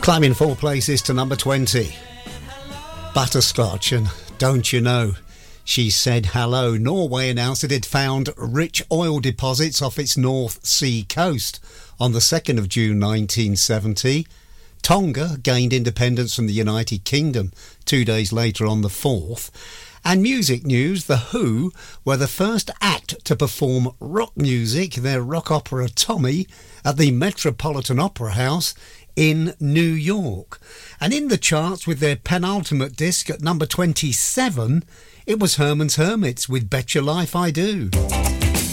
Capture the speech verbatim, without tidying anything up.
Climbing four places to number twenty. Butterscotch and Don't You Know. She Said Hello. Norway announced it had found rich oil deposits off its North Sea coast on the second of June nineteen seventy. Tonga gained independence from the United Kingdom two days later on the fourth. And music news, The Who were the first act to perform rock music, their rock opera Tommy, at the Metropolitan Opera House in New York. And in the charts with their penultimate disc at number twenty-seven, it was Herman's Hermits with Bet Your Life I Do.